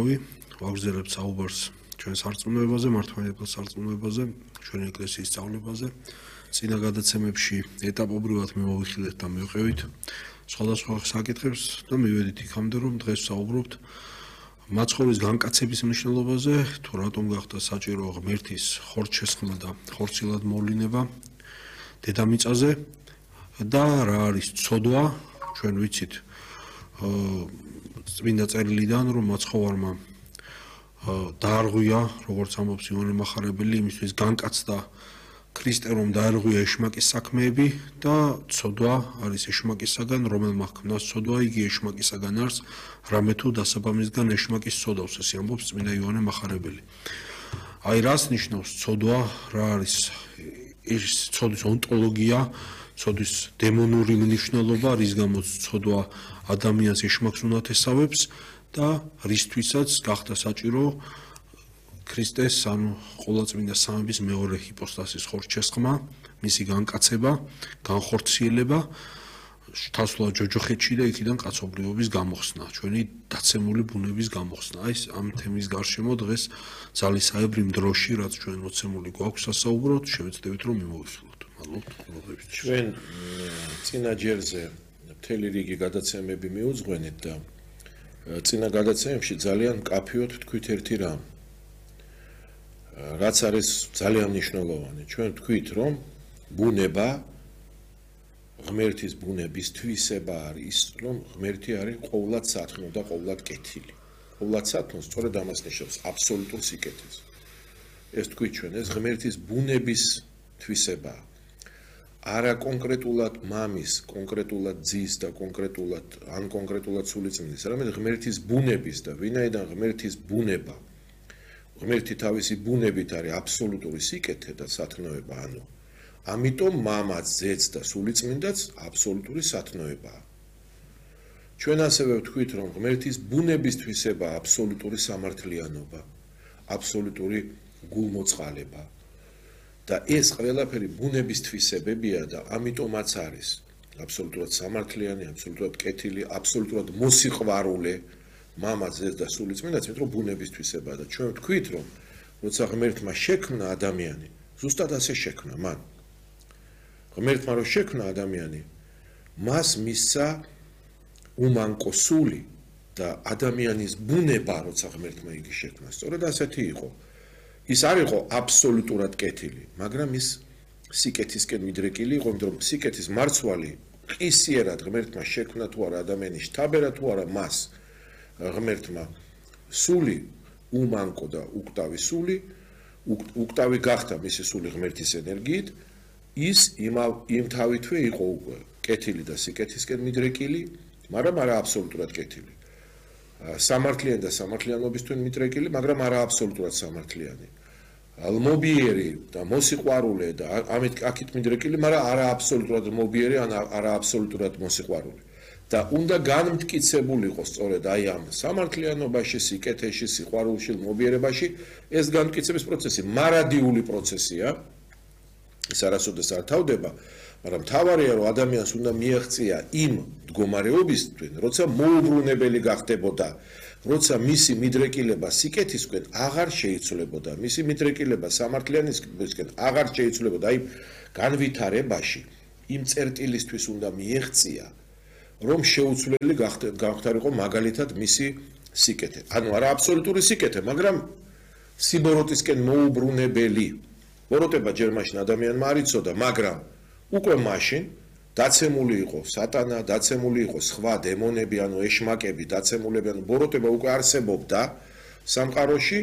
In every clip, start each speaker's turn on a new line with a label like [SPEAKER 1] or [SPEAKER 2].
[SPEAKER 1] მოწამავი, ვაგრძელებთ საუბარს ჩვენ სარწმუნოებაზე, მართლმადიდებლურ სარწმუნოებაზე, ჩვენი ეკლესიის სწავლებაზე. წინა გადაცემებში ეტაპობრივად მივავიხილეთ და მივყევით სხვადასხვა საკითხებს და მივედით იქამდე, რომ დღეს ვსაუბრობთ მაცხოვრის განკაცების მნიშვნელობაზე, თუ რატომ გახდა საჭირო ღმერთის ხორცშესხმა და ხორცილად მოვლინება დედამიწაზე და რა არის ცოდვა. ჩვენ ვიცით წმინდა წერილიდან, რომ მაცხოვარმა დაარღვია, როგორც ამბობს იოანე მახარებელი, იმისთვის განკაცდა ქრისტე, რომ დაარღვია ეშმაკის საქმეები და ცოდვა არის ეშმაკისაგან, რომელმა ჰქმნას ცოდვა, იგი ეშმაკისაგან არის, რამე თუ დასაბამისგან ეშმაკის ცოდავს, ესე ამბობს წმინდა იოანე მახარებელი. აი რას ნიშნავს ცოდვა, რა არის ეს ცოდვის ონტოლოგია, ცოდვის დემონური მნიშვნელობა, რის გამოც ცოდვა ადამიანს ეშმაკს უნათესავებს და რისთვისაც გახდა საჭირო ქრისტეს, ანუ ყოვლადწმინდა სამების მეორე ჰიპოსტასის ხორცშესხმა, მისი განკაცება, განხორციელება, თავსვლა ჯოჯოხეთში და იქიდან კაცობრიობის გამოხსნა, ჩვენი დაცემული ბუნების გამოხსნა. აი ამ თემის გარშემო დღეს ძალისაებრივ დროში, რაც ჩვენ მოცემული გვაქვს სასაუბროდ, შევეცდებით რომ მივოვიხილოთ. მადლობთ ყურადღებისთვის.
[SPEAKER 2] ჩვენ წინა ჯერზე მთელი რიგი გადაცემები მიუძღვენით და წინა გადაცემებში ძალიან მკაფიოდ ვთქვით ერთი რამ, რაც არის ძალიან მნიშვნელოვანი. ჩვენ ვთქვით, რომ ბუნება, ღმერთის ბუნების თვისება არის, რომ ღმერთი არის ყოვლად სათნო და ყოვლად კეთილი. ყოვლად სათნო სწორედ ამას ნიშნავს აბსოლუტურ სიკეთეს. ეს ვთქვით ჩვენ, ეს ღმერთის ბუნების თვისება. არა კონკრეტულად მამის, კონკრეტულად ძის და კონკრეტულად სულიწმინდის, არამედ ღმერთის ბუნების და ვინაიდან ღმერთის ბუნება, ღმერთი თავისი ბუნებით არის აბსოლუტური სიკეთე და სათნოება, ანუ ამიტომ მამაც, ძეც და სულიწმინდაც აბსოლუტური სათნოებაა. ჩვენ ასევე ვთქვით, რომ ღმერთის ბუნების თვისება აბსოლუტური სამართლიანობა, აბსოლუტური გულმოწყალება. და ეს ყველაფერი ბუნების თვისებებია და ამიტომაც არის აბსოლუტურად სამართლიანი, აბსოლუტურად კეთილი, აბსოლუტურად მოსიყვარულე მამა, ძეს და სულიწმინდაც, იმიტომ რომ ბუნების თვისებაა და ჩვენ ვთქვით, რომ როცა ღმერთმა შექმნა ადამიანი, ზუსტად ასე შექმნა მან. ღმერთმა რო შექმნა ადამიანი, მას მისცა უმანკო სული და ადამიანის ბუნება, როცა ღმერთმა იგი შექმნა, სწორედ ასეთი იყო. ის არ იყო აბსოლუტურად კეთილი, მაგრამ ის სიკეთისკენ მიდრეკილი იყო, იმიტომ რომ სიკეთის მარცვალი ყისიერად ღმერთმა შექმნა თუ არა ადამიანის შთაბერა თუ არა მას ღმერთმა სული უმანკო და უკტავი სული, უკტავი გახდა მისი სული ღმერთის ენერგიით, ის იმ თავითვე იყო უკვე კეთილი და სიკეთისკენ მიდრეკილი, მაგრამ არა აბსოლუტურად კეთილი. სამართლიანი და სამართლიანობისთვის მიდრეკილი, მაგრამ არა აბსოლუტურად სამართლიანი. ლმობიერი და მოსიყვარულე და ამით აქით მიდრეკილი, მაგრამ არა აბსოლუტურად ლმობიერი, ან არა აბსოლუტურად მოსიყვარული. და უნდა განმტკიცებული იყოს სწორედ აი ამ სამართლიანობაში, სიკეთეში, სიყვარულში, ლმობიერებაში ეს განმტკიცების პროცესი მარადიული პროცესია. ეს არასოდეს არ თავდება, მაგრამ მთავარია, რომ ადამიანს უნდა მიაღწია იმ მდგომარეობისთვის, როცა მოუბრუნებელი გახდებოდა, როცა მისი მიდრეკილება სიკეთისკენ აღარ შეიცვლებოდა, მისი მიდრეკილება სამართლიანისკენ აღარ შეიცვლებოდა, აი განვითარებაში იმ წერტილისთვის უნდა მიაღწია, რომ შეუცვლელი გახდარიყო მაგალითად მისი სიკეთე. ანუ არა აბსოლუტური სიკეთე, მაგრამ სიბოროტისკენ მოუბრუნებელი. ბოროტება ჯერ მაშინ ადამიანმა არ იცოდა, მაგრამ უკვე მაშინ დაცემული იყო სატანა, დაცემული იყო სხვა დემონები, ანუ ეშმაკები, დაცემულები, ანუ ბოროტება უკვე არსებობდა სამყაროში.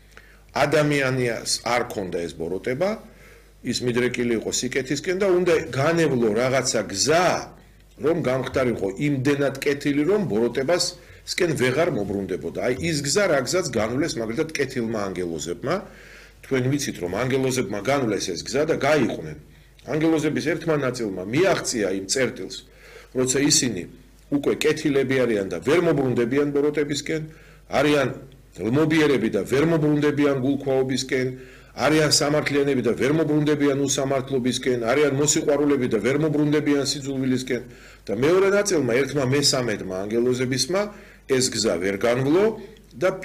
[SPEAKER 2] ადამიანს არ ქონდა ეს ბოროტება, ის მიდრეკილი იყო სიკეთისკენ და უნდა განევლო რაღაცა გზა, რომ გამხდარიყო იმდენად კეთილი, რომ ბოროტებასკენ ვეღარ მობრუნდებოდა. აი ის გზა რა გზაც განვლეს მაგალითად კეთილმა ანგელოზებმა. თქვენ ვიცით, რომ ანგელოზებმა განვლეს ეს გზა და გაიყვნენ. ანგელოზების ერთმა ნაწილმა მიაღწია იმ წერტილს, როცა ისინი უკვე კეთილები არიან და ვერ მობრუნდებიან ბოროტებისკენ, არიან ლმობიერები და ვერ მობრუნდებიან გულქვაობისკენ, არიან სამართლიანები და ვერ მობრუნდებიან უსამართლობისკენ, არიან მოსიყვარულები და ვერ მობრუნდებიან სიძულვილისკენ და მეორე ნაწილმა ერთმა მესამედმა ანგელოზებისმა ეს გზა ვერ განვლო და